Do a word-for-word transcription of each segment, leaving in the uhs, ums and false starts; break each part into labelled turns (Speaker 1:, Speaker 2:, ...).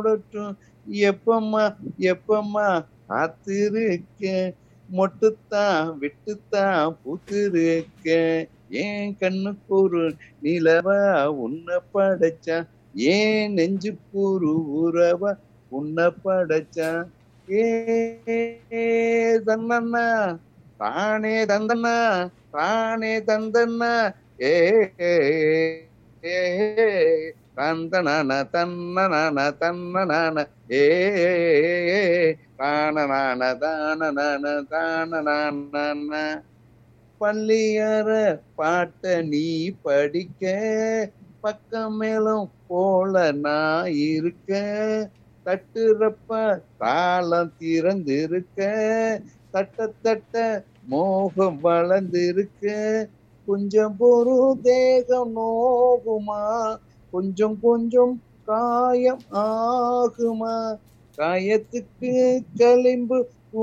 Speaker 1: போடட்டும், எப்பம்மா எப்பம்மா காத்திருக்க, மொட்டுத்தான் விட்டுத்தான் பூத்திருக்க, ஏன் கண்ணுக்கு ஒரு நிலவா உன்னை படைச்சா, ஏன் நெஞ்சுக்கு ஒரு உறவா உன்னை படைச்சா, ஏ தந்தன்னா தானே தந்தன்னா தானே தந்தன்னா, ஏ தந்தனான தன்னனான தன்னனான, ஏ தானனான தானனான தானனான. பள்ளியற பாட்ட நீ படிக்க, பக்கம் மேலும் போல நான் இருக்க, தட்டுறப்ப தாளம் திறந்திருக்க, தட்ட தட்ட மோகம் வளர்ந்திருக்க, கொஞ்சம் பொறு தேகம் நோகுமா, கொஞ்சம் கொஞ்சம் காயம் ஆகுமா, காயத்துக்கு களிம்பு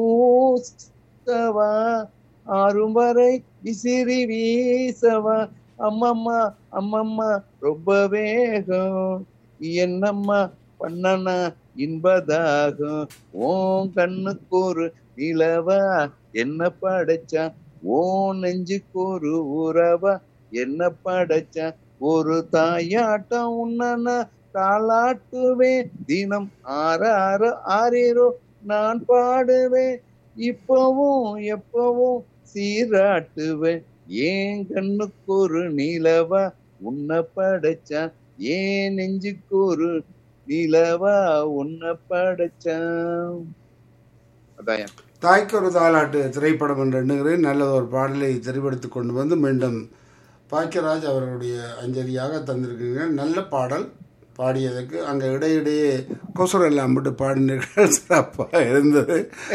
Speaker 1: பூசவா, ஆறும் வரை விசிறி வீசவா, அம்மம்மா அம்மம்மா ரொம்ப வேகம், என்னம்மா பண்ணனா இன்பதாகும், ஓன் கண்ணுக்கு ஒரு நிலவா என்ன படைச்சா, ஓன் நெஞ்சுக்கு ஒரு உறவா என்ன படைச்சா, ஒரு தாயாட்டம் உன்னனா தாளாட்டுவேன், தினம் ஆற ஆற ஆறேரோ நான் பாடுவேன், இப்பவும் எப்பவும் சீராட்டுவேன், ஏன் கண்ணுக்கு ஒரு நிலவா உன்னை படைச்சா, ஏன் நெஞ்சுக்கு ஒரு நிலவா உன்னை படைச்சான். அதான்
Speaker 2: தாய்க்கு ஒரு தாலாட்டு திரைப்படம் என்று எண்ணுகிறேன். நல்ல ஒரு பாடலை தெரிவெடுத்து கொண்டு வந்து மீண்டும் பாக்கியராஜ் அவர்களுடைய அஞ்சலியாக தந்திருக்கீங்க. நல்ல பாடல் பாடியதுக்கு அங்கே இடையிடையே கொசுரம் எல்லாம் விட்டு பாடினீர்கள், சிறப்பாக இருந்தது.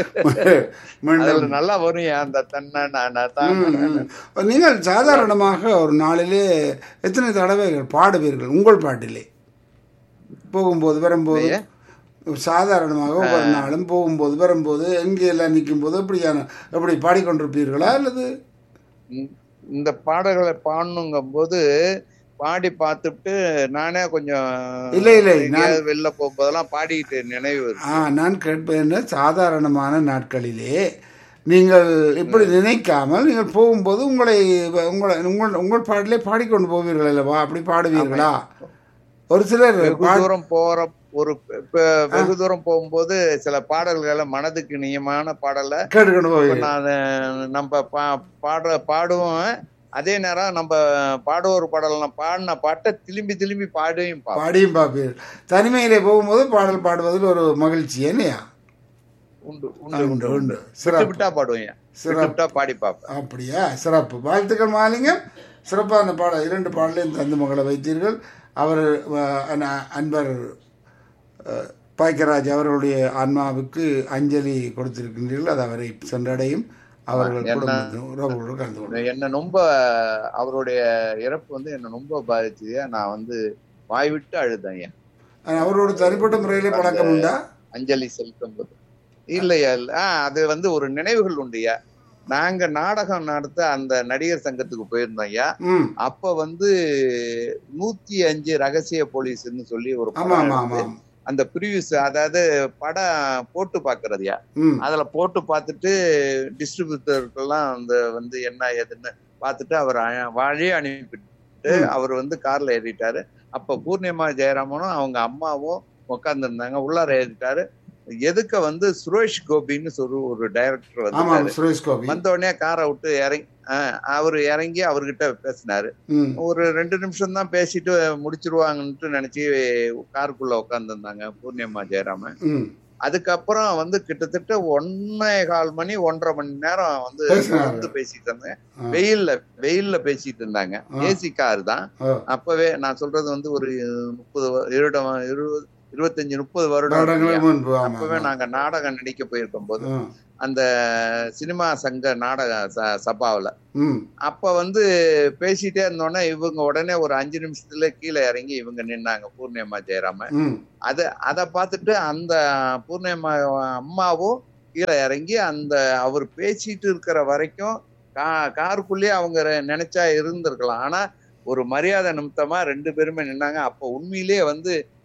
Speaker 1: நல்லா வரும் அந்த தன்ன.
Speaker 2: நீங்கள் சாதாரணமாக ஒரு நாளிலே எத்தனை தடவைகள் பாடுவீர்கள் உங்கள் பாட்டிலே? போகும்போது வரும்போது சாதாரணமாக ஒவ்வொரு நாளும் போகும்போது வரும்போது எங்கே எல்லாம் நிற்கும் போது எப்படியான எப்படி பாடிக்கொண்டிருப்பீர்களா அல்லது?
Speaker 1: இந்த பாடல்களை பாடணுங்கும் போது பாடி பார்த்துட்டு நானே கொஞ்சம்
Speaker 2: இல்லை இல்லை
Speaker 1: வெளில போகும்போதெல்லாம் பாடிக்கிட்டு நினைவு.
Speaker 2: ஆ நான் கேட்பேன், சாதாரணமான நாட்களிலே நீங்கள் இப்படி நினைக்காமல் நீங்கள் போகும்போது உங்களை உங்களை உங்கள் உங்கள் பாடலே பாடிக்கொண்டு போவீர்கள் அல்லவா? அப்படி பாடுவீர்களா? ஒரு சிலர்
Speaker 1: தூரம் போற ஒரு வெகு தூரம் போகும்போது சில பாடல்களை மனதுக்கு நியமான பாடலை நான் நம்ம பாடுற பாடுவோம். அதே நேரம் நம்ம பாடுவோர் பாடலாம் பாடின பாட்டை திரும்பி திரும்பி பாடியும்
Speaker 2: பாடியும் பார்ப்பீர்கள். தனிமையிலே போகும்போது பாடல் பாடுவதில் ஒரு மகிழ்ச்சி இல்லையா?
Speaker 1: உண்டு உண்டு உண்டு சிறப்பிட்டா பாடுவேன், சிறப்பிட்டா பாடி பார்ப்பேன்.
Speaker 2: அப்படியா? சிறப்பு. வாழ்த்துக்கள் மாலிங்கம். சிறப்பான பாடல், இரண்டு பாடலையும் தந்து மகளை வைத்தீர்கள். அவர் அன்பர் பாக்கியராஜ் அவர்களுடைய ஆன்மாவுக்கு அஞ்சலி கொடுத்திருக்கின்றீர்கள். அது அவரை சென்றடையும். அவர்கள் உறவுகளோடு கலந்து கொண்டு
Speaker 1: என்ன ரொம்ப அவருடைய இறப்பு வந்து என்ன ரொம்ப பாதிச்சது. நான் வந்து வாய் விட்டு அழுதேன்.
Speaker 2: அவரோட தனிப்பட்ட முறையிலே பழக்கம் உண்டா?
Speaker 1: அஞ்சலி செலுத்தும் போது இல்லையா? ஆஹ் அது வந்து ஒரு நினைவுகள் உண்டுயா. நாங்க நாடகம் நடத்த அந்த நடிகர் சங்கத்துக்கு போயிருந்தோம் ஐயா. அப்ப வந்து நூத்தி அஞ்சு ரகசிய போலீஸ்ன்னு சொல்லி ஒரு அந்த ப்ரிவியூஸ், அதாவது படம் போட்டு பாக்குறதுயா. அதுல போட்டு பார்த்துட்டு டிஸ்ட்ரிபியூட்டருக்கெல்லாம் அந்த வந்து என்ன ஏதுன்னு பார்த்துட்டு அவர் வழியே அனுப்பிட்டு அவர் வந்து கார்ல ஏறிட்டாரு. அப்ப பூர்ணிமா ஜெயராமனும் அவங்க அம்மாவும் உட்கார்ந்து இருந்தாங்க. உள்ளார ஏறிட்டாரு. எதுக்க வந்து சுரேஷ் கோபின்னு சொல்லி ஒரு டைரக்டர் வந்து வந்த உடனே காரை விட்டு இறங்கி அவரு இறங்கி அவர்கிட்ட பேசினாரு. ஒரு ரெண்டு நிமிஷம் தான் பேசிட்டு முடிச்சிருவாங்கன்ட்டு நினைச்சு காருக்குள்ள உட்கார்ந்து இருந்தாங்க பூர்ணிமா ஜெயராமன். அதுக்கப்புறம் வந்து கிட்டத்தட்ட ஒன்னே கால் மணி ஒன்றரை மணி நேரம் வந்து வந்து பேசிட்டு இருந்தாங்க. வெயில்ல வெயில்ல பேசிட்டு இருந்தாங்க. ஏசி கார் தான். அப்பவே நான் சொல்றது வந்து ஒரு முப்பது இருடம் இருபது இருபத்தஞ்சு முப்பது வருடம் அப்பவே நாங்க நாடகம் நடிக்க போயிருக்கும் போது அந்த சினிமா சங்க நாடக சபாவில அப்ப வந்து பேசிட்டே இருந்தோன்னா இவங்க உடனே ஒரு அஞ்சு நிமிஷத்துல கீழே இறங்கி இவங்க நின்னாங்க பூர்ணிமா ஜெயராமன். அத அத பார்த்துட்டு அந்த பூர்ணிமா அம்மாவும் கீழே இறங்கி அந்த அவர் பேசிட்டு இருக்கிற வரைக்கும் கா காருக்குள்ளேயே அவங்க நினைச்சா இருந்திருக்கலாம். ஆனா ஒரு மரியாதை நிமித்தமா ரெண்டு பேருமே நின்னாங்க. அப்ப உண்மையிலேயே வந்து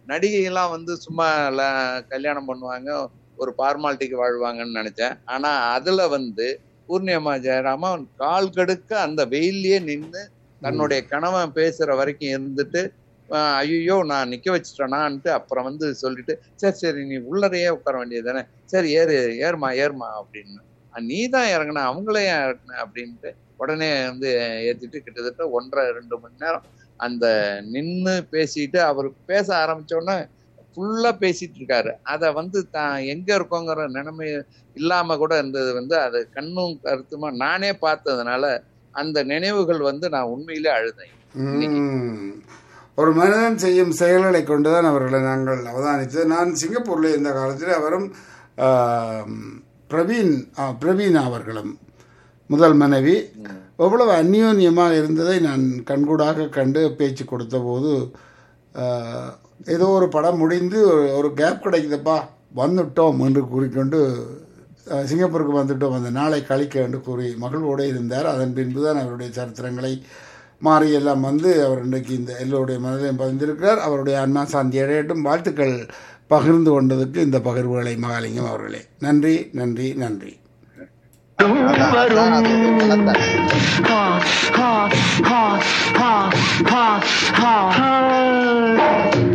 Speaker 1: நடிகைகள்லாம் வந்து சும்மா கல்யாணம் பண்ணுவாங்க, ஒரு ஃபார்மாலிட்டிக்கு வாழ்வாங்கன்னு நினைச்சேன். ஆனா அதுல வந்து பூர்ணிமா ஜெயராமன் கால் கடுக்க அந்த வெயிலே நின்று தன்னுடைய கணவன் பேசுற வரைக்கும் இருந்துட்டு, ஐயோ நான் நிக்க வச்சுட்டேனான்ட்டு அப்புறம் வந்து சொல்லிட்டு, சரி சரி நீ உள்ளறையே உட்கார வேண்டியது தானே, சரி ஏறு ஏறுமா ஏறுமா அப்படின்னு. நீ தான் இறங்கின, அவங்களே இறங்கின அப்படின்ட்டு உடனே வந்து ஏத்திட்டு கிட்டத்தட்ட ஒன்றரை ரெண்டு மணி நேரம் அந்த நின்று பேசிட்டு அவர் பேச ஆரம்பிச்சோடனே ஃபுல்லா பேசிட்டு இருக்காரு. அத வந்து தான் எங்க இருக்கோங்கிற நிலைமை இல்லாம கூட இருந்தது வந்து அது கண்ணும் கருத்துமா நானே பார்த்ததுனால அந்த நினைவுகள் வந்து நான் உண்மையிலே அழுதேன்.
Speaker 2: ஒரு மனிதன் செய்யும் செயல்களை கொண்டுதான் அவர்களை நாங்கள் அவதானித்தது. நான் சிங்கப்பூர்ல இருந்த காலத்தில் அவரும் பிரவீன் பிரவீனா அவர்களும் முதல் மனைவி எவ்வளவு அந்யோன்யமாக இருந்ததை நான் கண்கூடாக கண்டு பேச்சு கொடுத்த போது, ஏதோ ஒரு படம் முடிந்து ஒரு கேப் கிடைக்குதுப்பா வந்துட்டோம் என்று கூறிக்கொண்டு சிங்கப்பூருக்கு வந்துட்டோம், அந்த நாளை கழிக்க என்று கூறி மகிழ்வோடு இருந்தார். அதன் பின்புதான் அவருடைய சரித்திரங்களை மாறி எல்லாம் வந்து அவர் இன்றைக்கு இந்த எல்லோருடைய மனதையும் பதிந்திருக்கிறார். அவருடைய ஆன்மா சாந்தி அடையட்டும். வாழ்த்துக்கள் பகிர்ந்து கொண்டதுக்கு இந்த பகிர்வுகளை மகாலிங்கம் அவர்களே. நன்றி நன்றி நன்றி.